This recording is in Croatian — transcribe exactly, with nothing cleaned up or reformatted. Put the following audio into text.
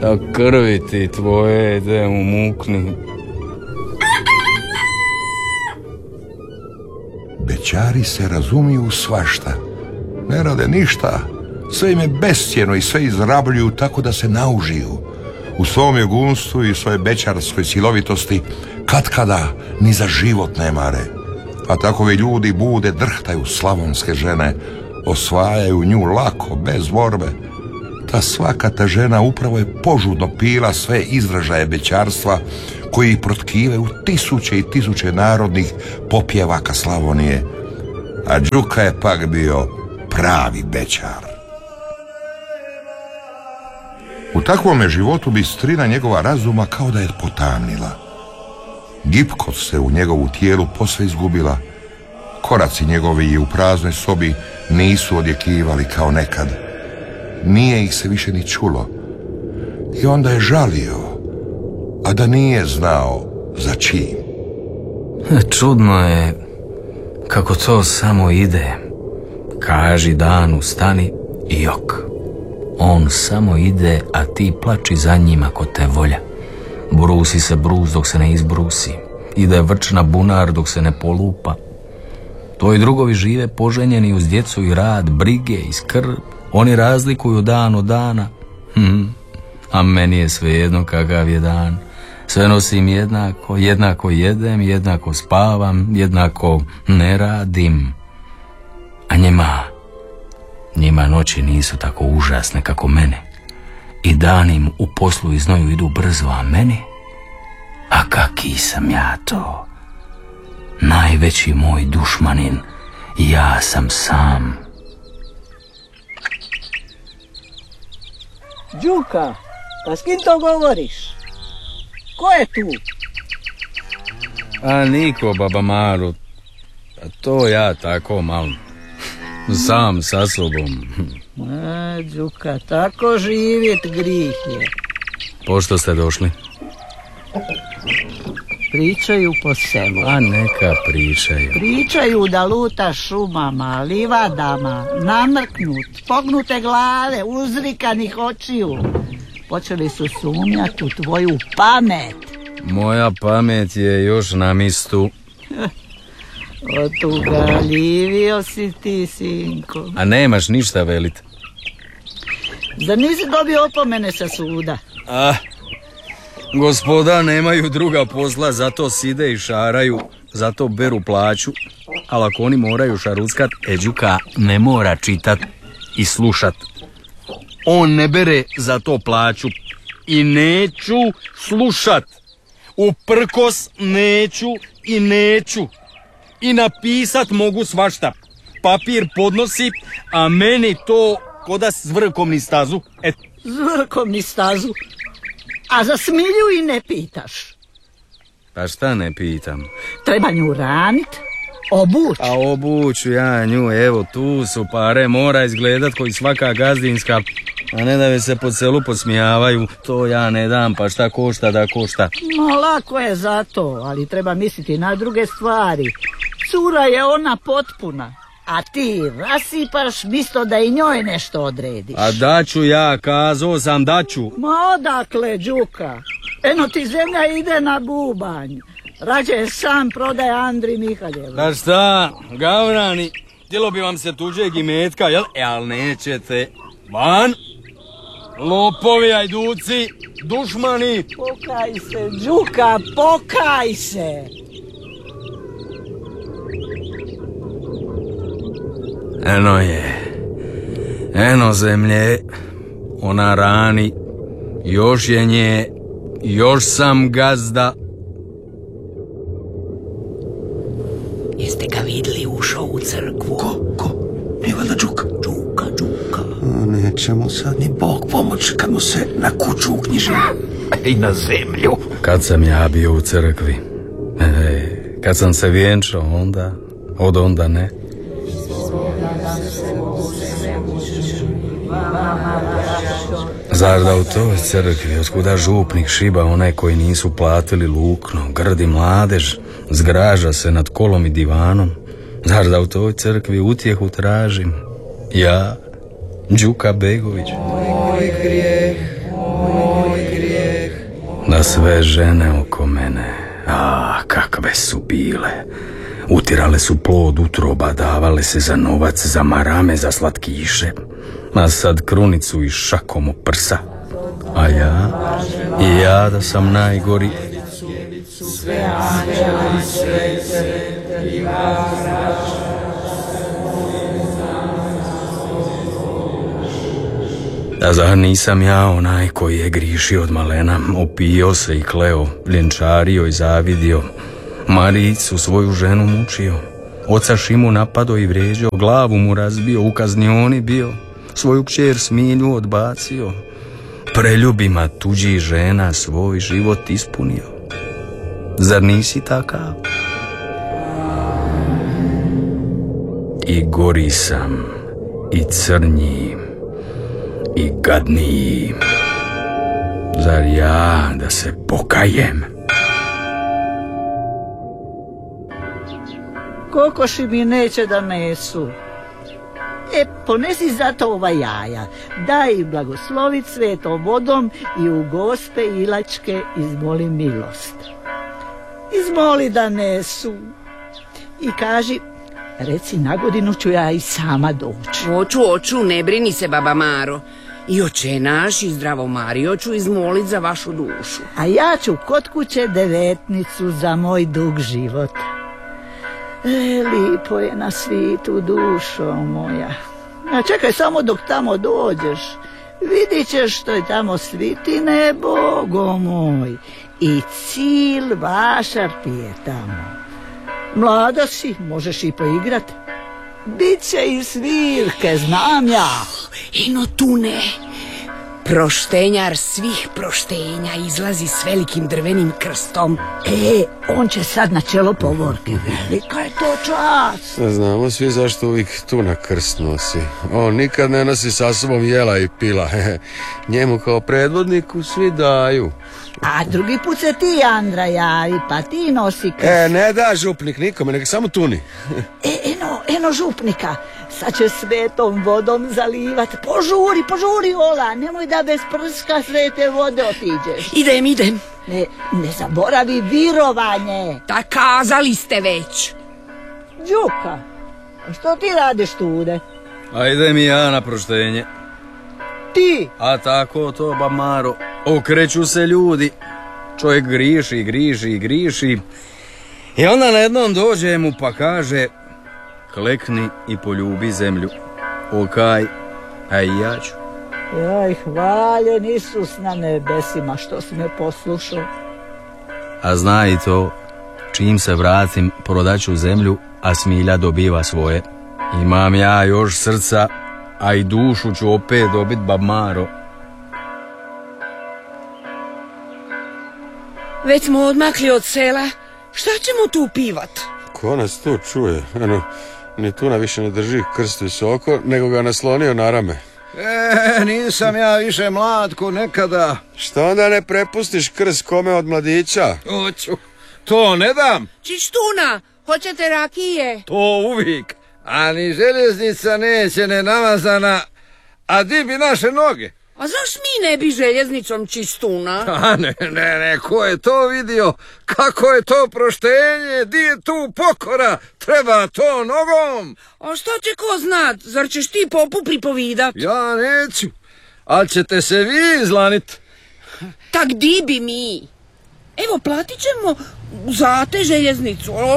Da krvi ti tvoje ide u mukni. Bećari se razumiju u svašta. Ne rade ništa. Sve im je bescijenno i sve izrabljuju tako da se naužiju. U svom jugunstvu i svojoj bećarskoj silovitosti katkada ni za život ne mare. A takovi ljudi bude drhtaju slavonske žene, osvajaju nju lako, bez borbe. Ta svaka ta žena upravo je požudno pila sve izražaje bećarstva koji ih protkivaju tisuće i tisuće narodnih popjevaka Slavonije. A Đuka je pak bio pravi bećar. U takvome životu bistrina njegova razuma kao da je potamnila. Gipkost se u njegovu tijelu posve izgubila. Koraci njegovi u praznoj sobi nisu odjekivali kao nekad. Nije ih se više ni čulo. I onda je žalio, a da nije znao za čim. Čudno je kako to samo ide. Kaži danu stani i jok. On samo ide, a ti plači za njim ako te volja. Brusi se brus dok se ne izbrusi. Ide vrč na bunar dok se ne polupa. Tvoji drugovi žive poženjeni uz djecu i rad, brige i skrb. Oni razlikuju dan od dana. Hm. A meni je svejedno kakav je dan. Sve nosim jednako, jednako jedem, jednako spavam, jednako ne radim. A njima, njima noći nisu tako užasne kako mene. I dani im u poslu i znoju idu brzo, a meni? A kaki sam ja to? Najveći moj dušmanin, ja sam sam. Đuka, pa s kim to govoriš? Ko je tu? A niko, baba Maru. A to ja tako malo. Sam sa sobom. A, Đuka, tako živjet grih je. Pošto ste došli? Pričaju po selu. A neka pričaju. Pričaju da luta šumama, livadama, namrknut, pognute glave, uzrikanih očiju. Počeli su sumnjati u tvoju pamet. Moja pamet je još na mistu. Otugaljivio si ti, sinko. A nemaš ništa velit. Zar nisi dobio opomene sa suda? A, gospoda nemaju druga posla, zato side i šaraju, zato beru plaću. Ali ako oni moraju šaruckat, Eđuka ne mora čitat i slušat. On ne bere za to plaću. I neću slušat. Uprkos neću i neću. I napisat mogu svašta. Papir podnosi, a meni to koda s vrkom ni stazu. Et. S vrkom ni stazu? A za smilju i ne pitaš? Pa šta ne pitam? Treba nju ranit, obuć. A obuću ja nju, evo tu su pare, mora izgledat koji svaka gazdinska. A ne da mi se po selu posmijavaju, to ja ne dam, pa šta košta da košta. No lako je za to, ali treba misliti na druge stvari. Cura je ona potpuna, a ti rasipaš misto da i njoj nešto odrediš. A daću ja, kazao sam daću. Ma odakle, Đuka? Eno ti zemlja ide na bubanj. Rađe sam prodaje Andri Mihaljevu. Da šta, gavrani, htjelo bi vam se tuđeg imetka, jel? E, ali nećete. Van! Lopovi, ajduci, dušmani. Pokaj se, Đuka, pokaj se. Eno je, eno zemlje, ona rani, još je nje, još sam gazda. Jeste ga vidjeli, ušao u crkvu? Ko, ko? Nije valjda Đuka? Đuka, Đuka. A neće mu sad ni Bog pomoć kad mu se na kuću uknjiži. I na zemlju. Kad sam ja bio u crkvi, e, kad sam se vjenčao, onda, od onda ne. Zar da u toj crkvi, otkuda župnik šiba onaj koji nisu platili lukno, grdi mladež, zgraža se nad kolom i divanom? Zar da u toj crkvi utjehu tražim? Ja, Đuka Begović. Moj grijeh, moj sve žene oko mene, a kakve su bile. Utirale su plod utroba, davale se za novac, za marame, za slatkiše. A sad krunicu i šakom u prsa. A ja, i ja da sam najgori. Sve anđela i svete i vas. A zar nisam ja onaj koji je grišio od malena, opio se i kleo, ljenčario i zavidio, Maricu svoju ženu mučio, oca Šimu napado i vrijeđao, glavu mu razbio, u kaznioni bio, svoju kćer Smilju odbacio, preljubima tuđih žena svoj život ispunio. Zar nisi takav? I gori sam, i crnji, i gadniji. Zar ja da se pokajem? Kokoši mi neće da nesu. E, ponesi zato ova jaja, daj blagoslovit svetom vodom i u gospe Ilačke izmoli milost. Izmoli da nesu. I kaži, reci, na godinu ću ja i sama doći. Oću, oću, ne brini se, baba Maro. I oče naš i zdravo Mario ću izmolit za vašu dušu. A ja ću kod kuće devetnicu za moj dug život. E, lipo je na svitu, dušo moja. A čekaj samo dok tamo dođeš. Vidit ćeš što je tamo svitine, Bogo moj. I cil vašar ti je tamo. Mlada si, možeš i poigrat. Biće i svirke, znam ja. Eno tu ne. Proštenjar svih proštenja izlazi s velikim drvenim krstom. E, on će sad na čelo povorke. Velika je to čast. Znamo svi zašto uvijek tu na krst nosi. On nikad ne nosi sa sobom jela i pila. Njemu kao predvodniku svi daju. A drugi put se ti, Andra, javi, pa ti nosi krst. E, ne da župnik nikome, nek samo tuni. E, eno, eno župnika. Sad će svetom vodom zalivat. Požuri, požuri, Ola, nemoj da bez prska svete vode otiđeš. Idem, idem. Ne, ne zaboravi virovanje. Da kazali ste već. Đuka, što ti radiš tude? A idem i ja na proštenje. Ti? A tako to, ba Maro, okreću se ljudi. Čovjek griši, griši, griši. I onda na jednom dođe mu pa kaže, klekni i poljubi zemlju. Okaj, a i ja ću. Jaj, hvaljen Isus na nebesima što si me poslušao. A zna i to, čim se vratim, prodaću zemlju, a Smilja dobiva svoje. Imam ja još srca, a i dušu ću opet dobit, bab Maro. Već smo odmakli od sela. Šta ćemo tu pivat? Ko nas tu čuje? Ano, ni Tuna više ne drži krst visoko, nego ga naslonio na rame. E, nisam ja više mlad ko nekada. Što onda ne prepustiš krst kome od mladića? Hoću, to ne dam. Čić Tuna, hoćete rakije? To uvijek. A ni željeznica neće ne namazana, a di bi naše noge? A zaš mi ne bi željeznicom, Čistuna? A ne, ne, ne, ko je to vidio? Kako je to proštenje? Di je tu pokora? Treba to nogom. A što će ko znat? Zar ćeš ti popu pripovidat? Ja neću, ali ćete se vi izlanit. Tak di bi mi? Evo, platit ćemo za te željeznicu.